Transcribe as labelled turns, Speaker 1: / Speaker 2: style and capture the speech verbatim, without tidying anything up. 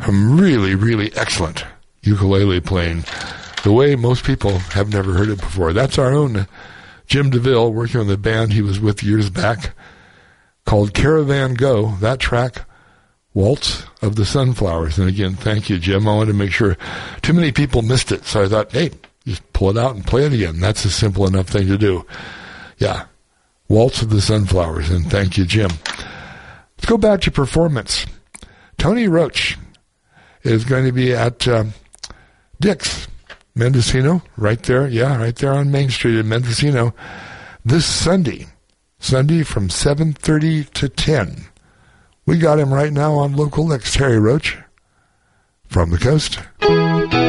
Speaker 1: some really, really excellent ukulele playing, the way most people have never heard it before. That's our own Jim DeVille, working on the band he was with years back, called Caravan Go. That track, Waltz of the Sunflowers. And again, thank you, Jim. I wanted to make sure too many people missed it, so I thought, hey, just pull it out and play it again. That's a simple enough thing to do. Yeah, Waltz of the Sunflowers, and thank you, Jim. Let's go back to performance. Tony Roach is going to be at uh, Dick's, Mendocino, right there, yeah, right there on Main Street in Mendocino, this Sunday. Sunday from seven thirty to ten. We got him right now on Local Licks, Terry Roach, from the coast.